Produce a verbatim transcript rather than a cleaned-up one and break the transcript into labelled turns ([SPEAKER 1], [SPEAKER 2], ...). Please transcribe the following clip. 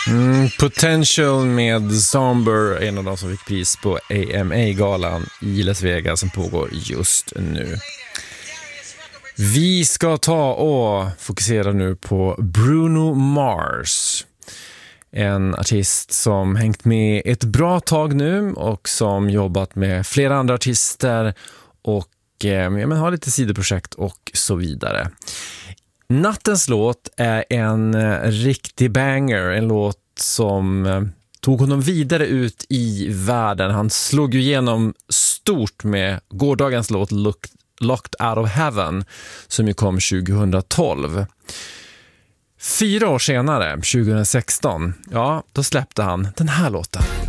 [SPEAKER 1] Mm, Potential med Somber, en av de som fick pris på A M A-galan i Las Vegas som pågår just nu. Vi ska ta och fokusera nu på Bruno Mars. En artist som hängt med ett bra tag nu och som jobbat med flera andra artister och eh, ja, men har lite sidoprojekt och så vidare. Nattens låt är en eh, riktig banger, en låt som eh, tog honom vidare ut i världen. Han slog ju igenom stort med gårdagens låt Look, Locked Out of Heaven som ju kom tjugohundratolv. Fyra år senare, tjugohundrasexton, ja, då släppte han den här låten.